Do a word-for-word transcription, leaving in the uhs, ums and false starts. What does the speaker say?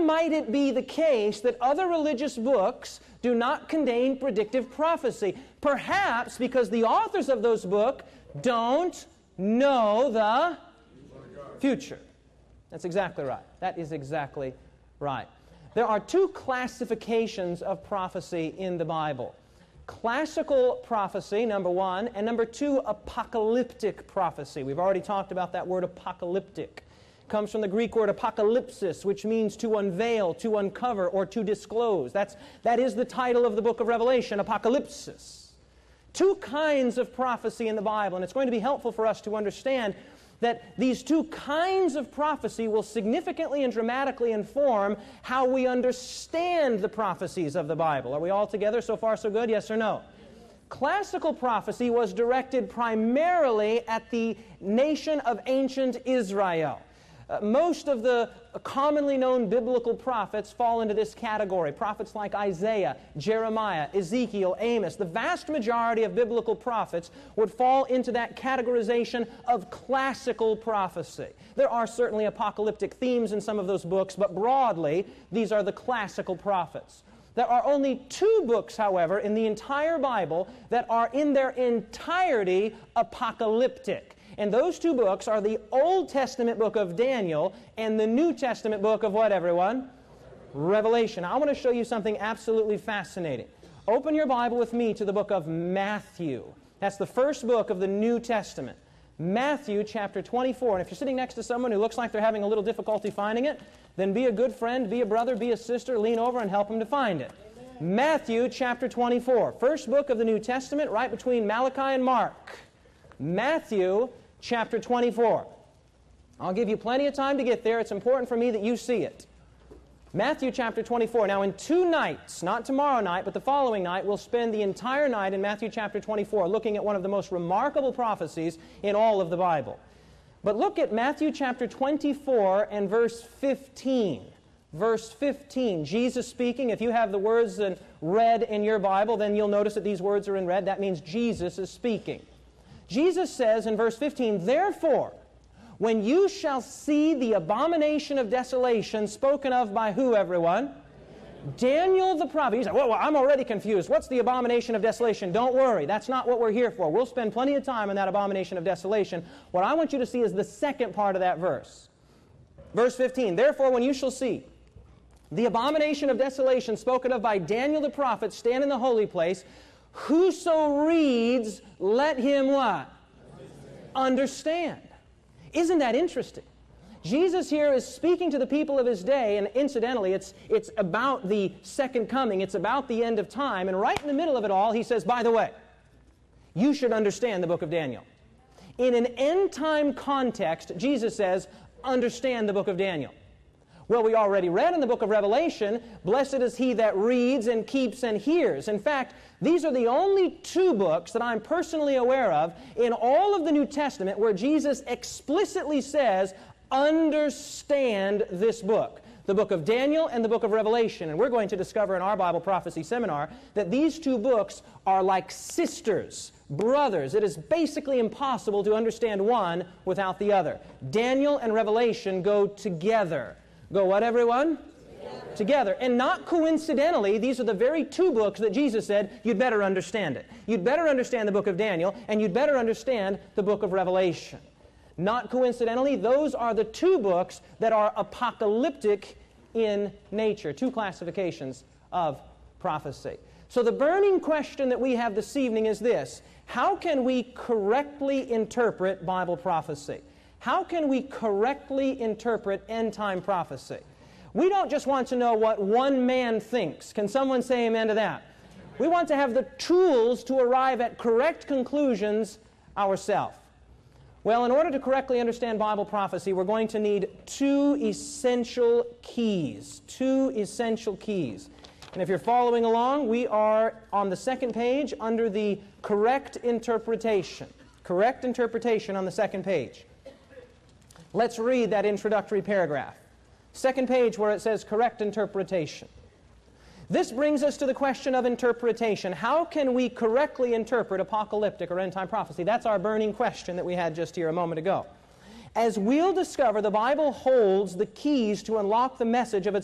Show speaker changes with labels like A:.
A: might it be the case that other religious books do not contain predictive prophecy? Perhaps because the authors of those books don't know the future. That's exactly right. That is exactly right. There are two classifications of prophecy in the Bible. Classical prophecy, number one, and number two, apocalyptic prophecy. We've already talked about that word apocalyptic. It comes from the Greek word apocalypsis, which means to unveil, to uncover, or to disclose. That's, that is the title of the book of Revelation, Apocalypsis. Two kinds of prophecy in the Bible, and it's going to be helpful for us to understand that these two kinds of prophecy will significantly and dramatically inform how we understand the prophecies of the Bible. Are we all together? So far, so good? Yes or no? Classical prophecy was directed primarily at the nation of ancient Israel. Uh, most of the commonly known biblical prophets fall into this category. Prophets like Isaiah, Jeremiah, Ezekiel, Amos. The vast majority of biblical prophets would fall into that categorization of classical prophecy. There are certainly apocalyptic themes in some of those books, but broadly, these are the classical prophets. There are only two books, however, in the entire Bible that are in their entirety apocalyptic. And those two books are the Old Testament book of Daniel and the New Testament book of what, everyone? Revelation. I want to show you something absolutely fascinating. Open your Bible with me to the book of Matthew. That's the first book of the New Testament. Matthew chapter twenty-four. And if you're sitting next to someone who looks like they're having a little difficulty finding it, then be a good friend, be a brother, be a sister, lean over and help them to find it. Amen. Matthew chapter twenty-four. First book of the New Testament, right between Malachi and Mark. Matthew chapter twenty-four. I'll give you plenty of time to get there. It's important for me that you see it. Matthew chapter twenty-four. Now in two nights, not tomorrow night, but the following night, we'll spend the entire night in Matthew chapter twenty-four looking at one of the most remarkable prophecies in all of the Bible. But look at Matthew chapter twenty-four and verse fifteen. Verse fifteen, Jesus speaking. If you have the words in red in your Bible, then you'll notice that these words are in red. That means Jesus is speaking. Jesus says in verse fifteen, "Therefore, when you shall see the abomination of desolation spoken of by who, everyone? Daniel the prophet." You say, well, well, I'm already confused. What's the abomination of desolation? Don't worry. That's not what we're here for. We'll spend plenty of time on that abomination of desolation. What I want you to see is the second part of that verse. Verse fifteen, "Therefore, when you shall see the abomination of desolation spoken of by Daniel the prophet stand in the holy place, whoso reads, let him what? Understand." Isn't that interesting? Jesus here is speaking to the people of his day, and incidentally, it's, it's about the second coming. It's about the end of time. And right in the middle of it all, he says, by the way, you should understand the book of Daniel. In an end-time context, Jesus says, understand the book of Daniel. Well, we already read in the book of Revelation, blessed is he that reads and keeps and hears. In fact, these are the only two books that I'm personally aware of in all of the New Testament where Jesus explicitly says, understand this book. The book of Daniel and the book of Revelation. And we're going to discover in our Bible prophecy seminar that these two books are like sisters, brothers. It is basically impossible to understand one without the other. Daniel and Revelation go together. Go what, everyone? Together. Together. And not coincidentally, these are the very two books that Jesus said, you'd better understand it. You'd better understand the book of Daniel, and you'd better understand the book of Revelation. Not coincidentally, those are the two books that are apocalyptic in nature. Two classifications of prophecy. So the burning question that we have this evening is this: how can we correctly interpret Bible prophecy? How can we correctly interpret end-time prophecy? We don't just want to know what one man thinks. Can someone say amen to that? We want to have the tools to arrive at correct conclusions ourselves. Well, in order to correctly understand Bible prophecy, we're going to need two essential keys. Two essential keys. And if you're following along, we are on the second page under the correct interpretation. Correct interpretation on the second page. Let's read that introductory paragraph. Second page where it says correct interpretation. This brings us to the question of interpretation. How can we correctly interpret apocalyptic or end-time prophecy? That's our burning question that we had just here a moment ago. As we'll discover, the Bible holds the keys to unlock the message of its